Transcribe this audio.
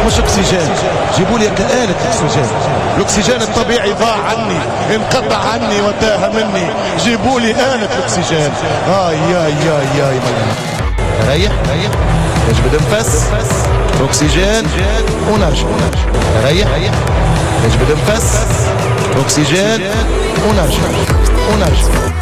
مش اكسجين، جيبوا لي آلة اكسجين. الاكسجين الطبيعي ضاع عني، انقطع عني وتاه مني، جيبوا لي آلة اكسجين. يا ريح نجبد نفس اكسجين ونرجع. ريح نجبد نفس اكسجين ونرجع.